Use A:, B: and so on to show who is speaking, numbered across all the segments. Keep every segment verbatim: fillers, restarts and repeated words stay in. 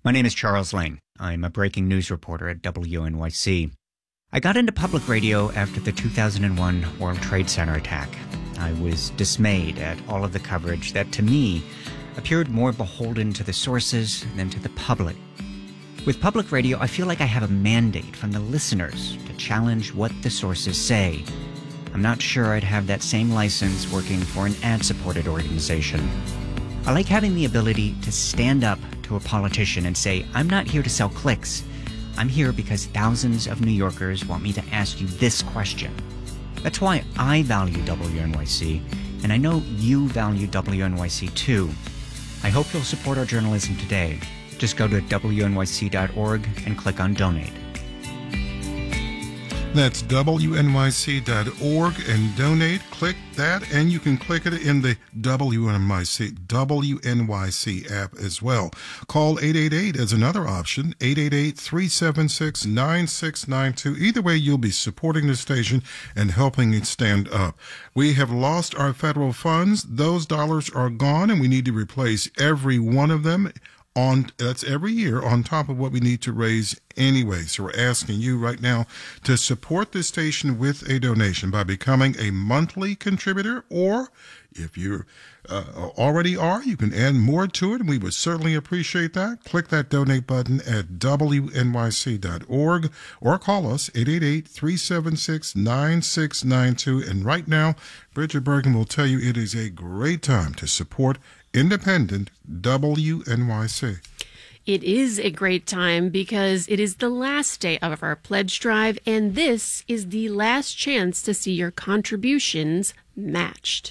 A: My name is Charles Lane. I'm a breaking news reporter at W N Y C. I got into public radio after the two thousand one World Trade Center attack. I was dismayed at all of the coverage that, to me, appeared more beholden to the sources than to the public. With public radio, I feel like I have a mandate from the listeners to challenge what the sources say. I'm not sure I'd have that same license working for an ad-supported organization. I like having the ability to stand up to a politician and say, I'm not here to sell clicks. I'm here because thousands of New Yorkers want me to ask you this question. That's why I value W N Y C, and I know you value W N Y C too. I hope you'll support our journalism today. Just go to W N Y C dot org and click on Donate.
B: That's W N Y C dot org and donate. Click that, and you can click it in the W N Y C, W N Y C app as well. Call eight eight eight as another option, eight eight eight, three seven six, nine six nine two. Either way, you'll be supporting the station and helping it stand up. We have lost our federal funds. Those dollars are gone, and we need to replace every one of them. On, that's every year on top of what we need to raise anyway. So we're asking you right now to support this station with a donation by becoming a monthly contributor, or if you uh, already are, you can add more to it, and we would certainly appreciate that. Click that donate button at W N Y C dot org or call us eight eight eight, three seven six, nine six nine two. And right now, Bridget Bergen will tell you it is a great time to support independent W N Y C.
C: It is a great time because it is the last day of our pledge drive, and this is the last chance to see your contributions matched.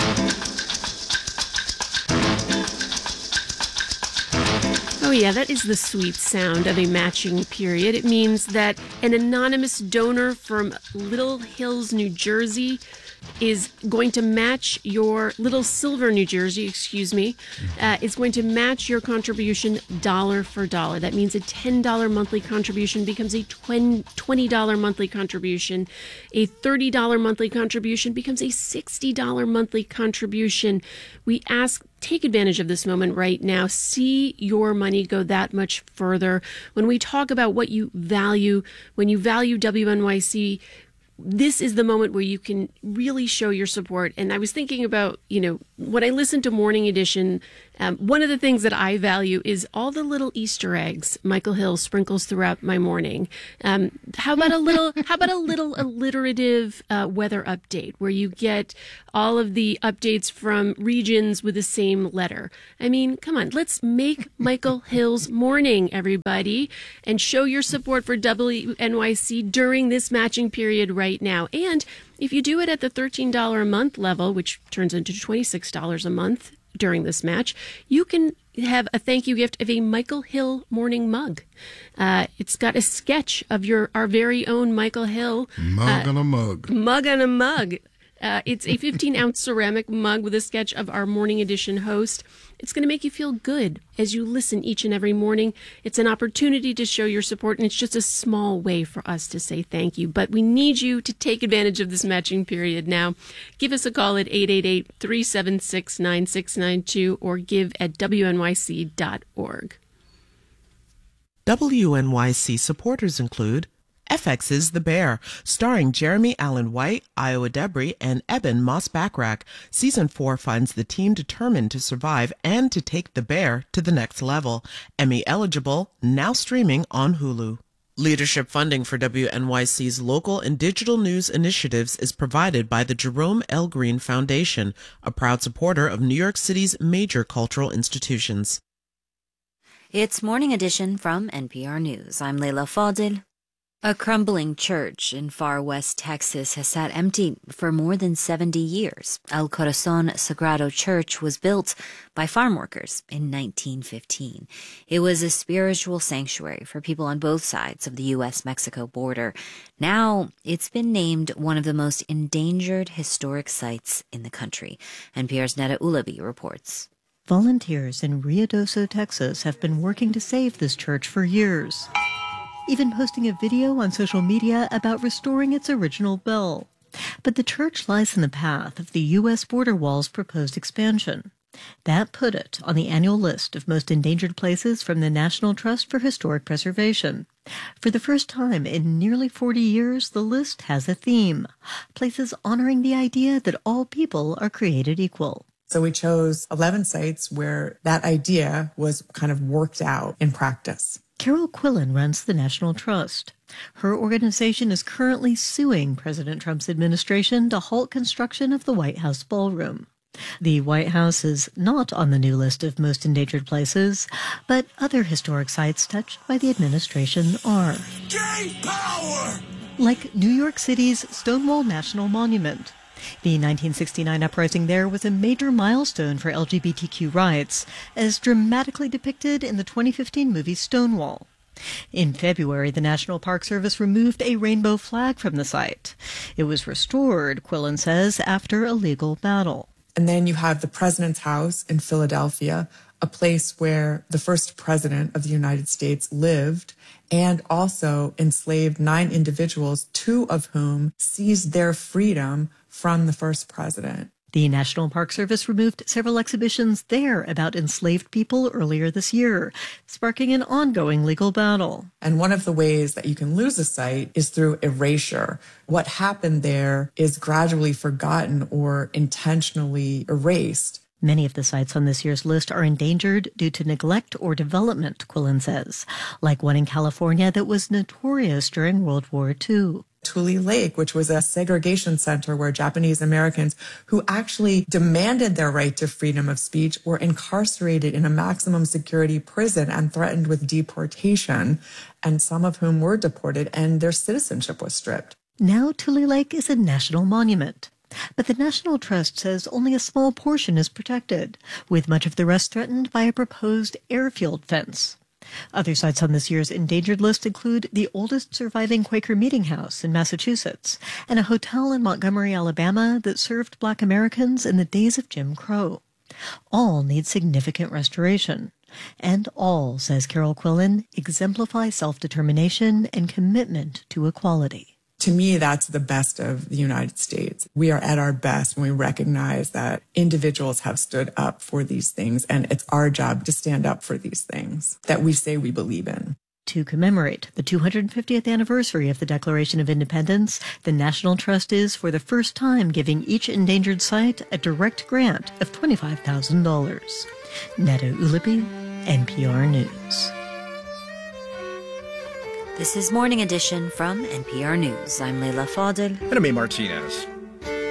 C: Oh yeah, that is the sweet sound of a matching period. It means that an anonymous donor from Little Hills, New Jersey is going to match your Little Silver, New Jersey, excuse me, uh, is going to match your contribution dollar for dollar. That means a ten dollars monthly contribution becomes a twenty dollars monthly contribution. A thirty dollars monthly contribution becomes a sixty dollars monthly contribution. We ask, take advantage of this moment right now. See your money go that much further. When we talk about what you value, when you value W N Y C, this is the moment where you can really show your support. And I was thinking about, you know, when I listen to Morning Edition, um, one of the things that I value is all the little Easter eggs Michael Hill sprinkles throughout my morning. Um, how about a little, how about a little alliterative uh, weather update where you get all of the updates from regions with the same letter? I mean, come on, let's make Michael Hill's morning, everybody, and show your support for W N Y C during this matching period right now. And if you do it at the thirteen dollars a month level, which turns into twenty-six dollars a month during this match, you can have a thank you gift of a Michael Hill morning mug. Uh, it's got a sketch of your our very own Michael Hill.
B: Mug
C: uh,
B: on a mug.
C: Mug on a mug. Uh, it's a fifteen ounce ceramic mug with a sketch of our Morning Edition host. It's going to make you feel good as you listen each and every morning. It's an opportunity to show your support, and it's just a small way for us to say thank you. But we need you to take advantage of this matching period now. Give us a call at eight eight eight, three seven six, nine six nine two or give at W N Y C dot org.
D: W N Y C supporters include F X's The Bear, starring Jeremy Allen White, Iowa Debris, and Eben Moss-Backrack. Season four finds the team determined to survive and to take the bear to the next level. Emmy eligible, now streaming on Hulu. Leadership funding for W N Y C's local and digital news initiatives is provided by the Jerome L. Green Foundation, a proud supporter of New York City's major cultural institutions.
E: It's Morning Edition from N P R News. I'm Leila Fadil. A crumbling church in far west Texas has sat empty for more than seventy years. El Corazon Sagrado Church was built by farm workers in nineteen fifteen. It was a spiritual sanctuary for people on both sides of the U S Mexico border. Now, it's been named one of the most endangered historic sites in the country. N P R's Neda Ulabi reports.
F: Volunteers in Ruidoso, Texas have been working to save this church for years, even posting a video on social media about restoring its original bell. But the church lies in the path of the U S border wall's proposed expansion. That put it on the annual list of most endangered places from the National Trust for Historic Preservation. For the first time in nearly forty years, the list has a theme, places honoring the idea that all people are created equal.
G: So we chose eleven sites where that idea was kind of worked out in practice.
F: Carol Quillen runs the National Trust. Her organization is currently suing President Trump's administration to halt construction of the White House ballroom. The White House is not on the new list of most endangered places, but other historic sites touched by the administration are.
H: Gay power!
F: Like New York City's Stonewall National Monument. The nineteen sixty-nine uprising there was a major milestone for L G B T Q rights, as dramatically depicted in the twenty fifteen movie Stonewall. In February, the National Park Service removed a rainbow flag from the site. It was restored, Quillen says, after a legal battle.
G: And then you have the President's House in Philadelphia, a place where the first president of the United States lived and also enslaved nine individuals, two of whom seized their freedom from the first president.
F: The National Park Service removed several exhibitions there about enslaved people earlier this year, sparking an ongoing legal battle.
G: And one of the ways that you can lose a site is through erasure. What happened there is gradually forgotten or intentionally erased.
F: Many of the sites on this year's list are endangered due to neglect or development, Quillen says, like one in California that was notorious during World War Two.
G: Tule Lake, which was a segregation center where Japanese Americans who actually demanded their right to freedom of speech were incarcerated in a maximum security prison and threatened with deportation, and some of whom were deported and their citizenship was stripped.
F: Now Tule Lake is a national monument. But the National Trust says only a small portion is protected, with much of the rest threatened by a proposed airfield fence. Other sites on this year's endangered list include the oldest surviving Quaker Meeting House in Massachusetts and a hotel in Montgomery, Alabama that served Black Americans in the days of Jim Crow. All need significant restoration. And all, says Carol Quillen, exemplify self-determination and commitment to equality.
G: To me, that's the best of the United States. We are at our best when we recognize that individuals have stood up for these things, and it's our job to stand up for these things that we say we believe in.
F: To commemorate the two hundred fiftieth anniversary of the Declaration of Independence, the National Trust is, for the first time, giving each endangered site a direct grant of twenty-five thousand dollars. Netta Ulapi, N P R News.
E: This is Morning Edition from N P R News. I'm Leila Fadel.
H: And I'm A. Martinez.